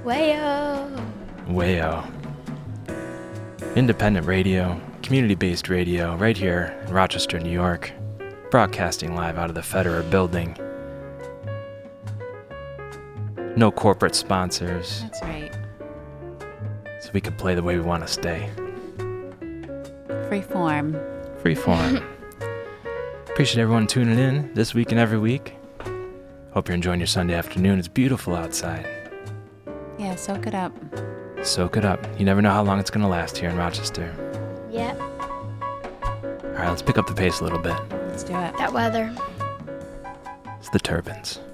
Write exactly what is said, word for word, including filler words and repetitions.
Wayo. Wayo. Independent radio, community-based radio, right here in Rochester, New York. Broadcasting live out of the Federer Building. No corporate sponsors. That's right. So we can play the way we want to stay. Free form. Free form. Appreciate everyone tuning in this week and every week. Hope you're enjoying your Sunday afternoon. It's beautiful outside. Yeah, soak it up. Soak it up. You never know how long it's going to last here in Rochester. Yep. All right, let's pick up the pace a little bit. Let's do it. That weather. It's the Turbans.